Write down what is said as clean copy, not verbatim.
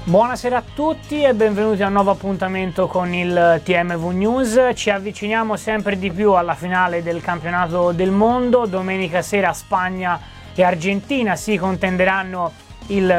Buonasera a tutti e benvenuti a un nuovo appuntamento con il TMV News. Ci avviciniamo sempre di più alla finale del campionato del mondo. Domenica sera Spagna e Argentina si contenderanno il